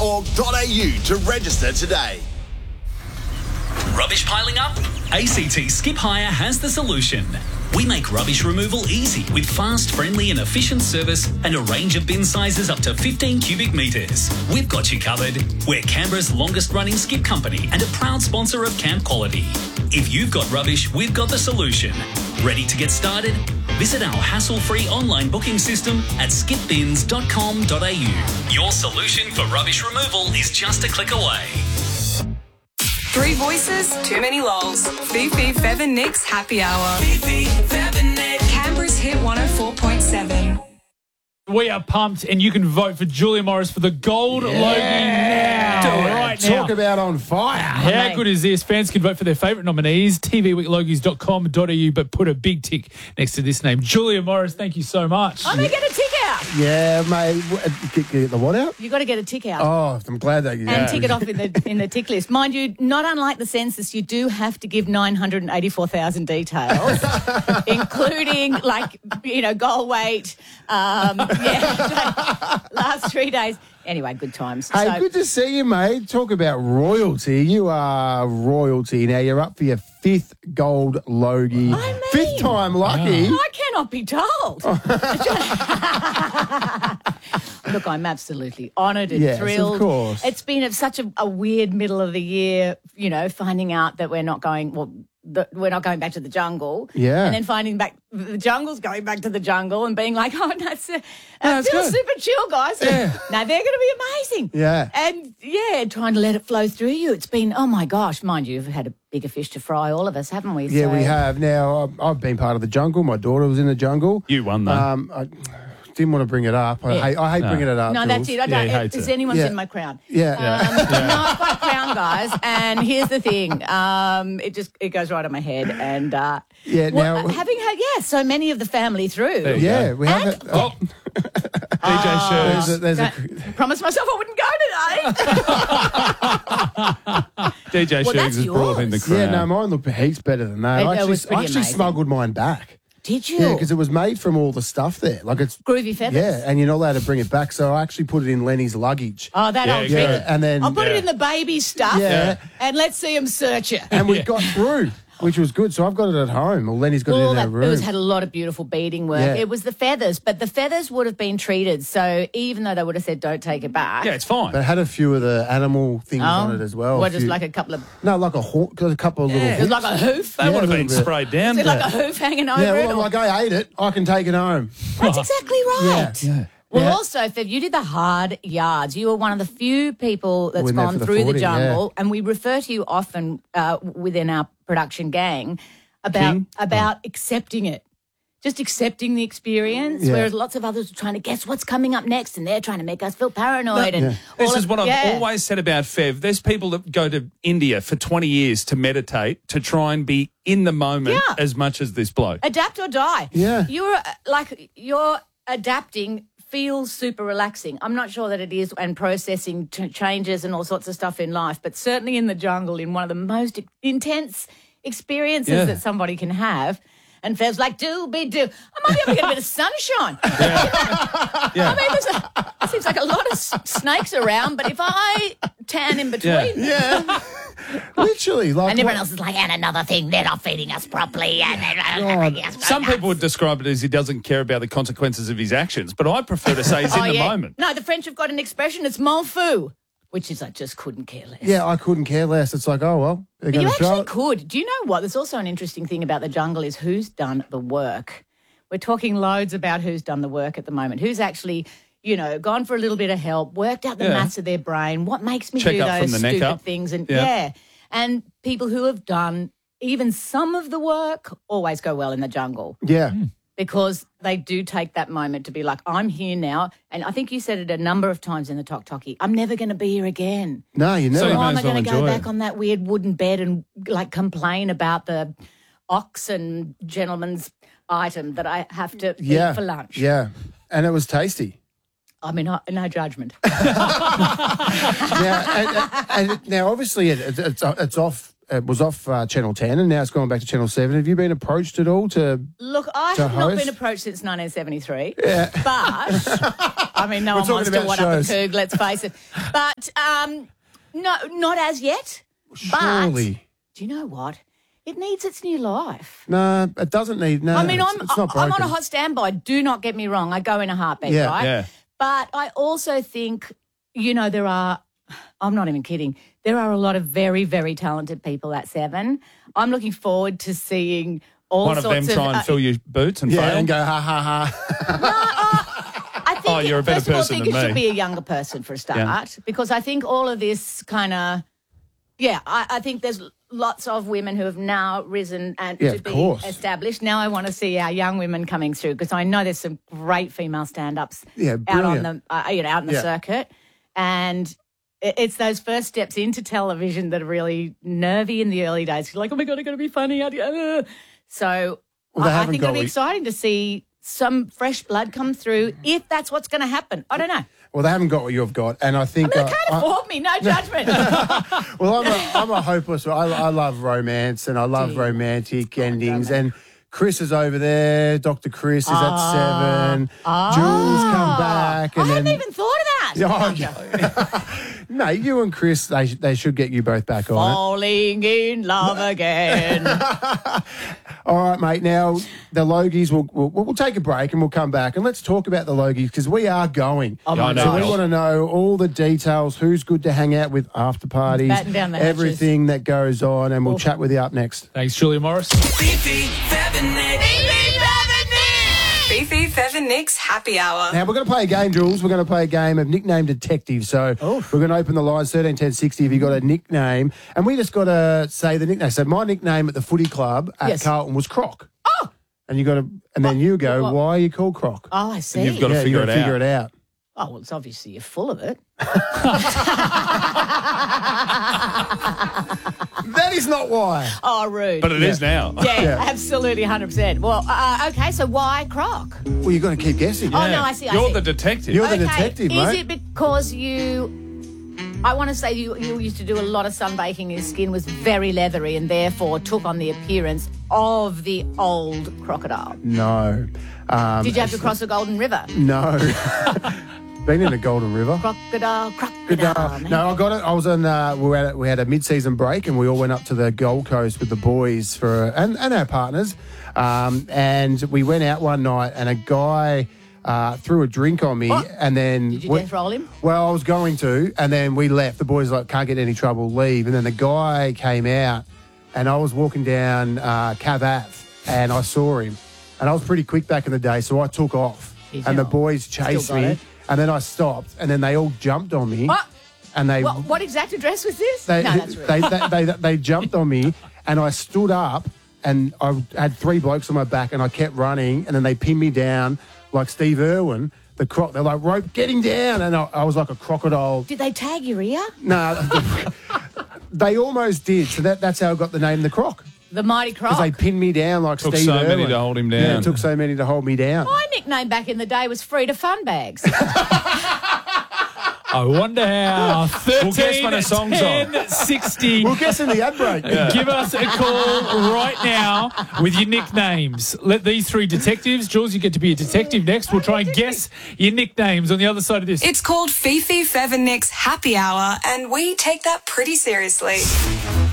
skipthire.org.au to register today. Rubbish piling up? ACT Skip Hire has the solution. We make rubbish removal easy with fast, friendly and efficient service and a range of bin sizes up to 15 cubic metres. We've got you covered. We're Canberra's longest running skip company and a proud sponsor of Camp Quality. If you've got rubbish, we've got the solution. Ready to get started? Visit our hassle-free online booking system at skipbins.com.au. Your solution for rubbish removal is just a click away. Three voices, too many lols. Fifi, Fev and Nick's Happy Hour. Fifi, Fev and Nick. Canberra's Hit 104.7. We are pumped, and you can vote for Julia Morris for the Gold Logie now. Right now. Talk about on fire. How good is this? Fans can vote for their favourite nominees, tvweeklogies.com.au, but put a big tick next to this name. Julia Morris, thank you so much. I'm going to get a tick out. Yeah, mate. Get the what out? You've got to get a tick out. Oh, I'm glad that you and tick it off in the tick list. Mind you, not unlike the census, you do have to give 984,000 details, including, goal weight, last 3 days. Anyway, good times. Hey, good to see you, mate. Talk about royalty. You are royalty. Now, you're up for your fifth gold Logie. Fifth time lucky. I cannot be told. Look, I'm absolutely honoured and thrilled. Of course. It's been such a weird middle of the year, finding out that we're not going back to the jungle. Yeah. And then finding the jungle's going back to the jungle and being like, oh, no, it's good. super chill, guys. Yeah. No, they're going to be amazing. Yeah. And, trying to let it flow through you. It's been, oh, my gosh, mind you, we've had a bigger fish to fry, all of us, haven't we? Yeah, we have. Now, I've been part of the jungle. My daughter was in the jungle. You won, though. I didn't want to bring it up. I hate bringing it up. No, that's it. I don't. It's anyone's in my crown. Yeah. No, I've got a crown, guys. And here's the thing. It goes right on my head. And now having had so many of the family through. Yeah, we have it. Oh. DJ There's a promised myself I wouldn't go today. DJ Shugs has brought in the crown. Yeah, no, mine looked heaps better than that. I actually smuggled mine back. Did you? Yeah, because it was made from all the stuff there. Like it's Groovy Feathers. Yeah, and you're not allowed to bring it back. So I actually put it in Lenny's luggage. Oh, that old trick. And then I'll put it in the baby stuff. Yeah. And let's see him search it. And we got through, which was good. So I've got it at home. Well, Lenny's got it in her room. It had a lot of beautiful beading work. Yeah. It was the feathers, but the feathers would have been treated. So even though they would have said don't take it back. Yeah, it's fine. But it had a few of the animal things on it as well. What, just like a couple of... No, like a couple of little... It was like a hoof. They would have been sprayed down. Is it like a hoof hanging over it? Yeah, like I ate it. I can take it home. That's exactly right. Yeah. Well, also, Fev, you did the hard yards. You were one of the few people that's gone through the jungle, and we refer to you often within our production gang about accepting it. Just accepting the experience, whereas lots of others are trying to guess what's coming up next, and they're trying to make us feel paranoid. This is what I've always said about Fev. There's people that go to India for 20 years to meditate, to try and be in the moment as much as this bloke. Adapt or die. Yeah. You're adapting feels super relaxing. I'm not sure that it is, and processing changes and all sorts of stuff in life, but certainly in the jungle, in one of the most intense experiences that somebody can have. And Fev's like, do-be-do. I might be able to get a bit of sunshine. I mean, there seems like a lot of snakes around, but if I tan in between them. Literally. Like, and everyone else is like, and another thing, they're not feeding us properly. Some people would describe it as he doesn't care about the consequences of his actions, but I prefer to say he's in the moment. No, the French have got an expression, it's m'en fou. Which is I just couldn't care less. Yeah, I couldn't care less. It's like, oh, well, they're going to show you actually could. Do you know what? There's also an interesting thing about the jungle is who's done the work. We're talking loads about who's done the work at the moment. Who's actually, gone for a little bit of help, worked out the maths of their brain, what makes me do those stupid things. And and people who have done even some of the work always go well in the jungle. Yeah. Because they do take that moment to be like, I'm here now. And I think you said it a number of times in the Tok Toki, I'm never going to be here again. No, you never. So why am I going to go back on that weird wooden bed and complain about the ox and gentleman's item that I have to eat for lunch? Yeah, and it was tasty. I mean, no judgment. Now, obviously, it's off it was off Channel 10 and now it's gone back to Channel 7. Have you been approached at all to... Look, I to have not host? been approached since 1973. Yeah. But, I mean, no We're one wants talking to about one up shows. the Coog, let's face it. But, no, not as yet. Surely. But, do you know what? It needs its new life. No, it doesn't need... No, I mean, it's not broken. I'm on a hot standby. Do not get me wrong. I go in a heartbeat, Yeah, right? yeah. But I also think, there are... I'm not even kidding. There are a lot of very, very talented people at 7. I'm looking forward to seeing all One of sorts them try and fill your boots and Yeah, fail. and go, ha, ha, ha. I think Oh, you're a better first of all, I person think than it should me. be a younger person for a start, because I think all of this kind of, I think there's lots of women who have now risen and Yeah, to of be course. established. Now I want to see our young women coming through, because I know there's some great female stand-ups Yeah, out on brilliant. the out in the Yeah. circuit, and it's those first steps into television that are really nervy in the early days. You're like, oh my God, I'm going to be funny. So Well, they I haven't think got it'll be what- exciting to see some fresh blood come through, if that's what's going to happen. I don't know. Well, they haven't got what you've got. And I think... They can't afford me, no judgment. Well, I'm a hopeless... I love romance and I love romantic endings. And Chris is over there. Dr. Chris is at 7. Jules come back. And I hadn't then, even thought of that. Oh, yeah. No, you and Chris, they should get you both back on it. Falling in love again. All right, mate. Now, the Logies, we'll take a break and we'll come back. And let's talk about the Logies, because we are going. Oh, my I So we know. want to know all the details, who's good to hang out with after parties, Batten down the hatches. everything that goes on, and we'll chat with you up next. Thanks, Julia Morris. Fifi, Fev and Nick's Happy Hour. Now, we're going to play a game, Jules. We're going to play a game of nickname detective. So we're going to open the lines, 13 10 60 if you've got a nickname. And we just got to say the nickname. So my nickname at the footy club at Yes. Carlton was Croc. Oh! And you got to, and then you go, What? why are you called Croc? Oh, I see. you've got to Yeah, figure you it gotta out. figure it out. Oh, well, it's obviously you're full of it. That is not why. Oh, rude. But it is now. yeah, Yeah. absolutely, 100%. Well, okay, so why Croc? Well, you've got to keep guessing. Oh, no, I see. You're the detective. You're the Okay, detective, is mate. it because I want to say you used to do a lot of sunbaking, your skin was very leathery and therefore took on the appearance of the old crocodile. No. Did you have to cross the Golden River? No. Been in the Golden River. Crocodile. man. No, I got it. I was on. We had a mid-season break, and we all went up to the Gold Coast with the boys and our partners. And we went out one night, and a guy threw a drink on me, What? and then Did you death roll him? Well, I was going to, and then we left. The boys like, can't get any trouble, leave. And then the guy came out, and I was walking down Cav Ave, and I saw him, and I was pretty quick back in the day, so I took off, Did and you? the boys chased got me, it. and then I stopped, and then they all jumped on me, What? and they What exact address was this? they, No, that's rude. they jumped on me, and I stood up, and I had 3 blokes on my back, and I kept running, and then they pinned me down like Steve Irwin, the croc. They're like, rope, getting down, and I was like a crocodile. Did they tag your ear? No, they almost did. So that's how I got the name the Croc, The Mighty Croc? because they pinned me down like Took Steve so Irwin. many to hold him down. Yeah, it took so many to hold me down. My nickname back in the day was Frida Funbags. I wonder how. 13, guess when a song's 10, 60. We'll guess in the ad break. Give us a call right now with your nicknames. Let these 3 detectives, Jules, you get to be a detective next. We'll try and guess your nicknames on the other side of this. It's called Fifi, Fev and Nick's Happy Hour, and we take that pretty seriously.